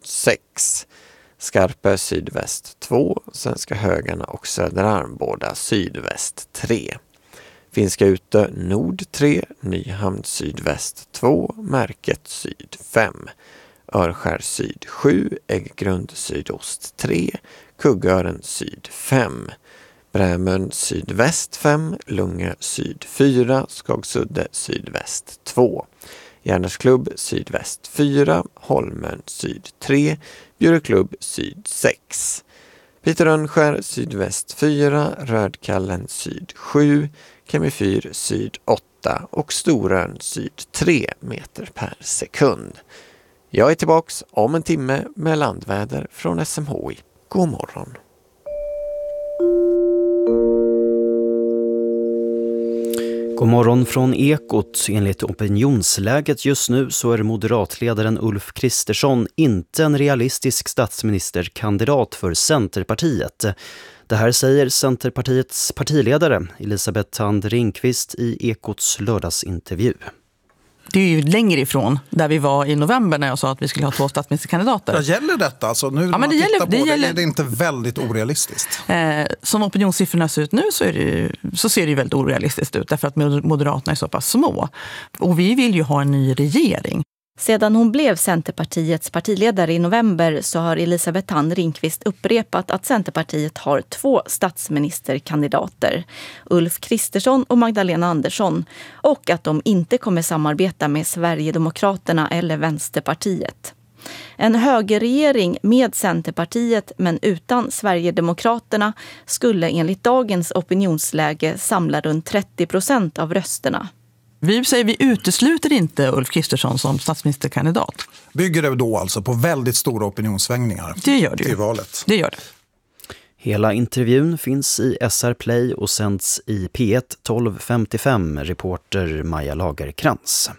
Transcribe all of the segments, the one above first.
6. Skarpe sydväst 2, Svenska Högarna och Södra Armbåda sydväst 3. Finska Utö nord 3, Nyhamn sydväst 2, Märket syd 5. Örskär syd 7, Ägggrund sydost 3, Kuggören syd 5. Brämön sydväst 5, Lungö syd 4, Skagsudde sydväst 2. Järnärsklubb sydväst 4, Holmön syd 3, Bjurklubb syd 6. Piterönskär sydväst 4, Rödkallen syd 7, Kemifyr syd 8 och Storön syd 3 meter per sekund. Jag är tillbaks om en timme med landväder från SMHI. God morgon! God morgon från Ekot. Enligt opinionsläget just nu så är moderatledaren Ulf Kristersson inte en realistisk statsministerkandidat för Centerpartiet. Det här säger Centerpartiets partiledare Elisabeth Thand Ringqvist i Ekots lördagsintervju. Det är ju längre ifrån där vi var i november när jag sa att vi skulle ha 2 statsministerkandidater. Ja, gäller detta? Alltså nu när man tittar på det är det inte väldigt orealistiskt. Som opinionssiffrorna ser ut nu så ser det ju väldigt orealistiskt ut därför att Moderaterna är så pass små. Och vi vill ju ha en ny regering. Sedan hon blev Centerpartiets partiledare i november så har Elisabeth Thand Ringqvist upprepat att Centerpartiet har 2 statsministerkandidater, Ulf Kristersson och Magdalena Andersson, och att de inte kommer samarbeta med Sverigedemokraterna eller Vänsterpartiet. En högerregering med Centerpartiet men utan Sverigedemokraterna skulle enligt dagens opinionsläge samla runt 30% av rösterna. Vi utesluter inte Ulf Kristersson som statsministerkandidat. Bygger det då alltså på väldigt stora opinionssvängningar? Det gör det ju. Till valet? Det gör det. Hela intervjun finns i SR Play och sänds i P1 12:55, reporter Maja Lagerkrans.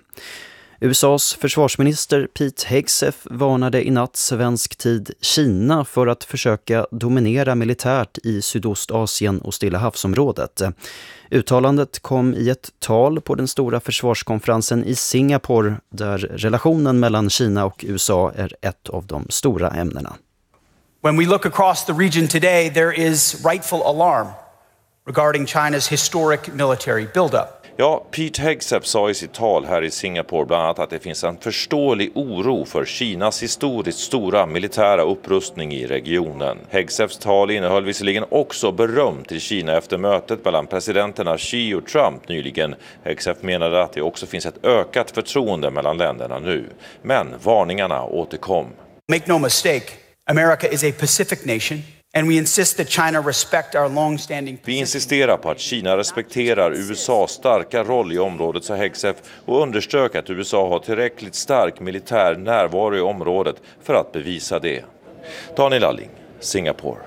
USAs försvarsminister Pete Hegseth varnade i natt svensk tid Kina för att försöka dominera militärt i Sydostasien och Stilla havsområdet. Uttalandet kom i ett tal på den stora försvarskonferensen i Singapore där relationen mellan Kina och USA är ett av de stora ämnena. When we look across the region today, there is rightful alarm regarding China's historic military buildup. Ja, Pete Hegseth sa i sitt tal här i Singapore bland annat att det finns en förståelig oro för Kinas historiskt stora militära upprustning i regionen. Hegseths tal innehöll visserligen också beröm till Kina efter mötet mellan presidenterna Xi och Trump nyligen. Hegseth menade att det också finns ett ökat förtroende mellan länderna nu. Men varningarna återkom. Make no mistake, America is a Pacific nation. And we insist that China respect our long-standing position. Vi insisterar på att Kina respekterar USAs starka roll i området, sa Hegseth, och underströk att USA har tillräckligt stark militär närvaro i området för att bevisa det. Daniel Alling, Singapore.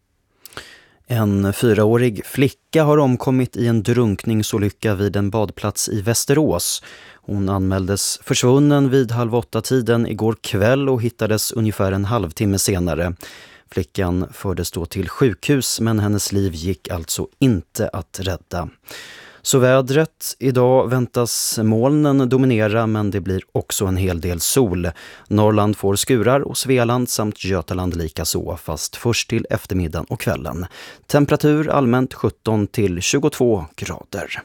En 4-årig flicka har omkommit i en drunkningsolycka vid en badplats i Västerås. Hon anmäldes försvunnen vid 7:30 igår kväll och hittades ungefär en halvtimme senare. Flickan fördes då till sjukhus men hennes liv gick alltså inte att rädda. Så vädret, idag väntas molnen dominera men det blir också en hel del sol. Norrland får skurar och Svealand samt Götaland lika så, fast först till eftermiddagen och kvällen. Temperatur allmänt 17 till 22 grader.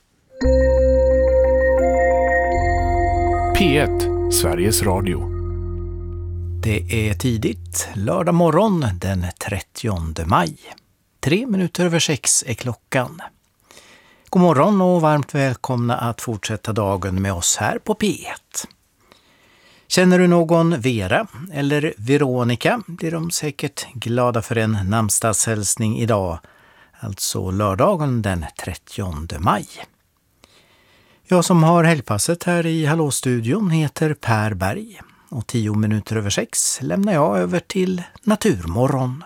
P1, Sveriges Radio. Det är tidigt, lördag morgon den 30 maj. 6:03 är klockan. God morgon och varmt välkomna att fortsätta dagen med oss här på P1. Känner du någon Vera eller Veronica blir de säkert glada för en namnsdagshälsning idag, alltså lördagen den 30 maj. Jag som har helgpasset här i Hallå-studion heter Per Berg. Och 6:10 lämnar jag över till Naturmorgon.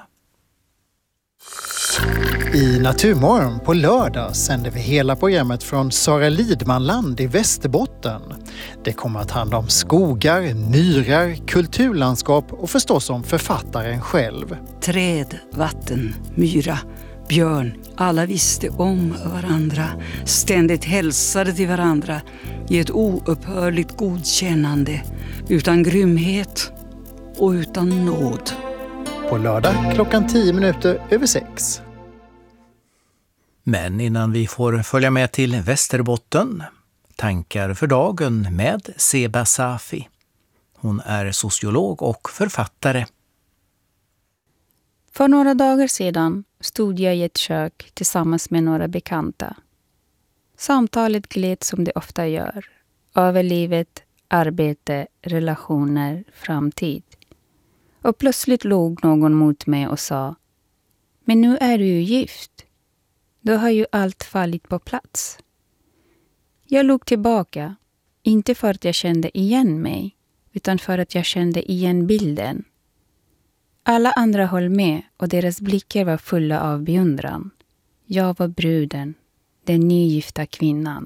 I Naturmorgon på lördag sänder vi hela programmet från Sara Lidmanland i Västerbotten. Det kommer att handla om skogar, myrar, kulturlandskap och förstås om författaren själv. Träd, vatten, myra, björn, alla visste om varandra, ständigt hälsade till varandra i ett oupphörligt godkännande, utan grymhet och utan nåd. På lördag klockan 6:10. Men innan vi får följa med till Västerbotten, tankar för dagen med Seba Safi. Hon är sociolog och författare. För några dagar sedan stod jag i ett kök tillsammans med några bekanta. Samtalet gled som det ofta gör. Över livet, arbete, relationer, framtid. Och plötsligt låg någon mot mig och sa: "Men nu är du ju gift. Då har ju allt fallit på plats." Jag låg tillbaka, inte för att jag kände igen mig, utan för att jag kände igen bilden. Alla andra höll med och deras blickar var fulla av beundran. Jag var bruden, den nygifta kvinnan.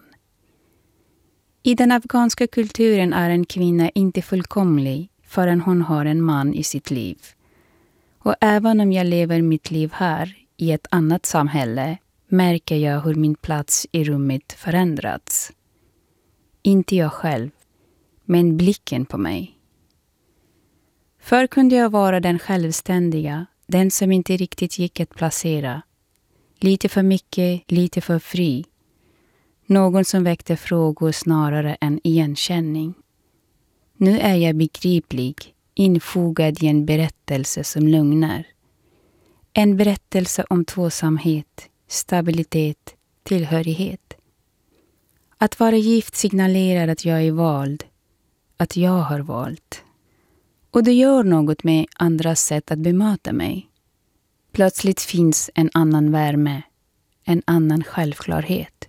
I den afghanska kulturen är en kvinna inte fullkomlig förrän hon har en man i sitt liv. Och även om jag lever mitt liv här, i ett annat samhälle, märker jag hur min plats i rummet förändrats. Inte jag själv, men blicken på mig. Förr kunde jag vara den självständiga, den som inte riktigt gick att placera. Lite för mycket, lite för fri. Någon som väckte frågor snarare än igenkänning. Nu är jag begriplig, infogad i en berättelse som lugnar. En berättelse om tvåsamhet, stabilitet, tillhörighet. Att vara gift signalerar att jag är vald, att jag har valt. Och det gör något med andras sätt att bemöta mig. Plötsligt finns en annan värme, en annan självklarhet.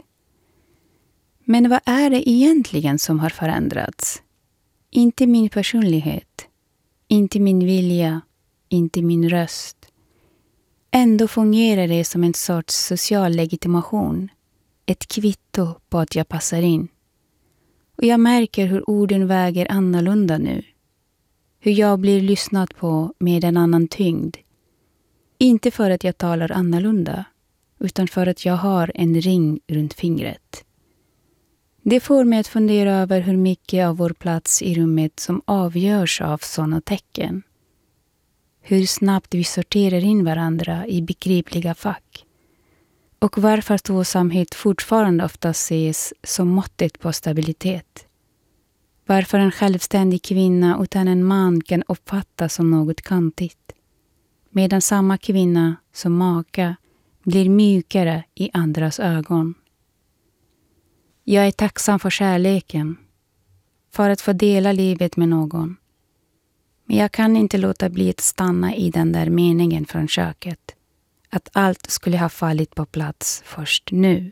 Men vad är det egentligen som har förändrats? Inte min personlighet, inte min vilja, inte min röst. Ändå fungerar det som en sorts social legitimation. Ett kvitto på att jag passar in. Och jag märker hur orden väger annorlunda nu. Hur jag blir lyssnat på med en annan tyngd. Inte för att jag talar annorlunda, utan för att jag har en ring runt fingret. Det får mig att fundera över hur mycket av vår plats i rummet som avgörs av sådana tecken. Hur snabbt vi sorterar in varandra i begripliga fack. Och varför tvåsamhet fortfarande ofta ses som måttet på stabilitet. Varför en självständig kvinna utan en man kan uppfattas som något kantigt. Medan samma kvinna som maka blir mjukare i andras ögon. Jag är tacksam för kärleken. För att få dela livet med någon. Men jag kan inte låta bli att stanna i den där meningen från köket. Att allt skulle ha fallit på plats först nu.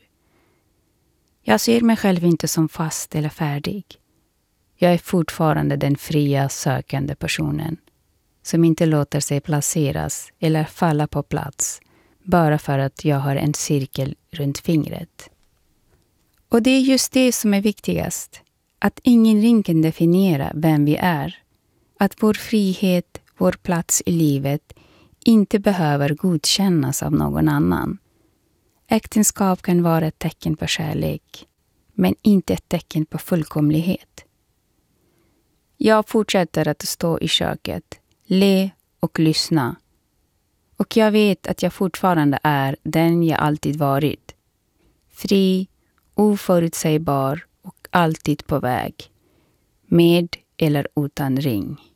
Jag ser mig själv inte som fast eller färdig. Jag är fortfarande den fria sökande personen. Som inte låter sig placeras eller falla på plats. Bara för att jag har en cirkel runt fingret. Och det är just det som är viktigast. Att ingen ring kan definiera vem vi är. Att vår frihet, vår plats i livet inte behöver godkännas av någon annan. Äktenskap kan vara ett tecken på kärlek, men inte ett tecken på fullkomlighet. Jag fortsätter att stå i köket, le och lyssna. Och jag vet att jag fortfarande är den jag alltid varit. Fri, oförutsägbar och alltid på väg. Med eller utan ring.